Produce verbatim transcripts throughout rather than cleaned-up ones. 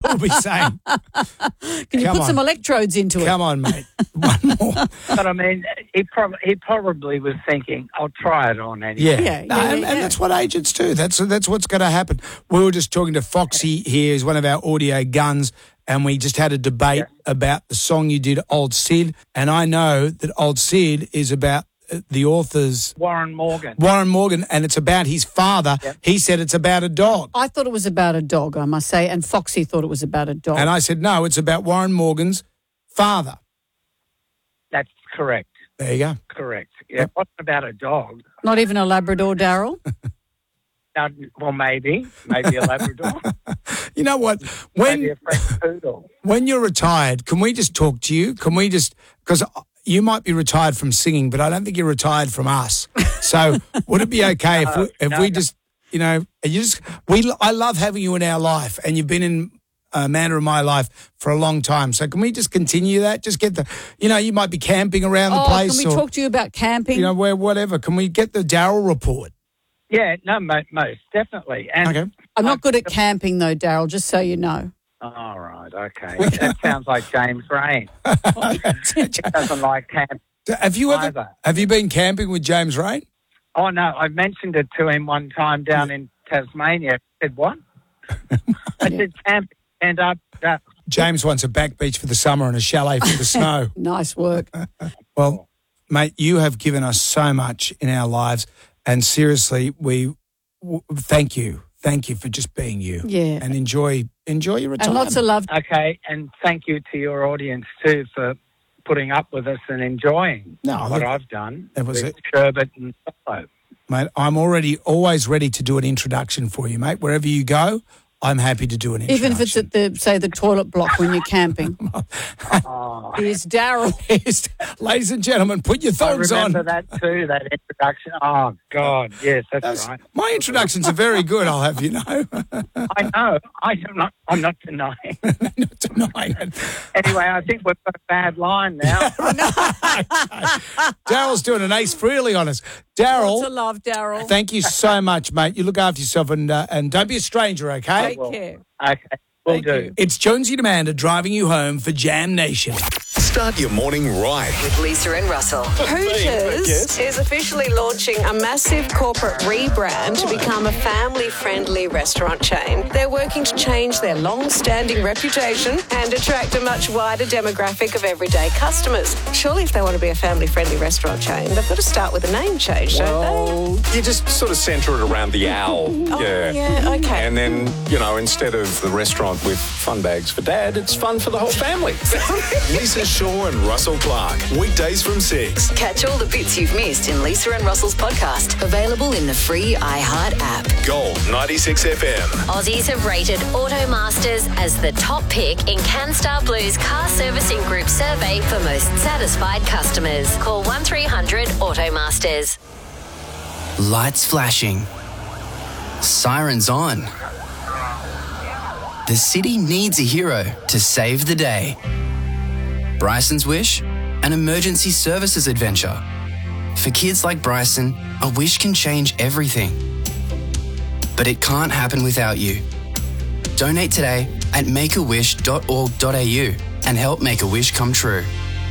we'll be saying. Can you Come put on. some electrodes into it? Come on, mate. One more. But I mean, he, prob- he probably was thinking, I'll try it on anyway. Yeah, Yeah, no, yeah, and, yeah, and yeah. that's what agents do. That's that's what's going to happen. We were just talking to Foxy here, who's one of our audio guns, and we just had a debate Yeah. about the song you did, Old Sid. And I know that Old Sid is about uh, the author's Warren Morgan. Warren Morgan, and it's about his father. Yep. He said it's about a dog. I thought it was about a dog, I must say, and Foxy thought it was about a dog. And I said, no, it's about Warren Morgan's father. That's correct. There you go. Correct. Yeah, it wasn't about a dog. Not even a Labrador, Daryl? Uh, well, maybe. Maybe a Labrador. You know what? maybe When a French poodle. when you're retired, can we just talk to you? Can we just, because you might be retired from singing, but I don't think you're retired from us. So would it be okay if we, if no, we no. just, you know, you just, we, I love having you in our life, and you've been in Amanda in my life for a long time. So can we just continue that? Just get the, you know, you might be camping around the Oh, place, can we or, talk to you about camping? you know, where, whatever. Can we get the Daryl report? Yeah, no, mo- most definitely. And Okay. I'm not good at camping, though, Daryl, just so you know. All right, okay. That sounds like James Rain. He doesn't like camp. Have you ever, Either. have you been camping with James Rain? Oh, no, I mentioned it to him one time down in Tasmania. He said, what? I said, camp, and up. Uh, James wants a back beach for the summer and a chalet for the snow. Nice work. Well, mate, you have given us so much in our lives, and seriously, we w- thank you, thank you for just being you. Yeah. and enjoy enjoy your And retirement. lots of love. okay, and thank you to your audience, too, for putting up with us and enjoying No, what look, I've done that was with it. Sherbet and Solo. Mate, I'm already always ready to do an introduction for you, mate. Wherever you go, I'm happy to do an introduction. Even if it's at the, say, the toilet block when you're camping. Oh, Here's Daryl. Yes, ladies and gentlemen, put your I thongs on. remember that, too, that introduction. Oh, God, yes, that's That's- right. My introductions are very good, I'll have you know. I know. I'm not, I'm not denying. Not denying it. Anyway, I think we've got a bad line now. Daryl's doing an Ace Frehley on us. Daryl, Lots of love, Daryl. thank you so much, mate. You look after yourself, and uh, and don't be a stranger, okay? Take will. care. Okay, will Thank do. you. It's Jonesy and Amanda driving you home for Jam Nation. Start your morning right. With Lisa and Russell. Hooters is officially launching a massive corporate rebrand to become a family-friendly restaurant chain. They're working to change their long-standing reputation and attract a much wider demographic of everyday customers. Surely if they want to be a family-friendly restaurant chain, they've got to start with a name change, don't Well, you just sort of centre it around the owl. they? Oh, yeah. yeah, okay. And then, you know, instead of the restaurant with fun bags for dad, it's fun for the whole family. Lisa Shaw and Russell Clark. Weekdays from six. Catch all the bits you've missed in Lisa and Russell's podcast. Available in the free iHeart app. Gold ninety-six F M. Aussies have rated Automasters as the top pick in CanStar Blue's car servicing group survey for most satisfied customers. Call one three hundred Automasters. Lights flashing. Sirens on. The city needs a hero to save the day. Bryson's Wish? An emergency services adventure. For kids like Bryson, a wish can change everything. But it can't happen without you. Donate today at make a wish dot org dot a u and help make a wish come true.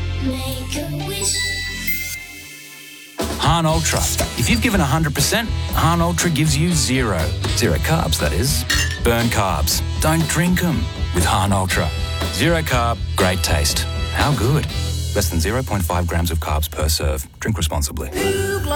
Han Ultra. If you've given one hundred percent, Han Ultra gives you zero. Zero carbs, that is. Burn carbs. Don't drink them with Han Ultra. Zero carb, great taste. How good? Less than zero point five grams of carbs per serve. Drink responsibly.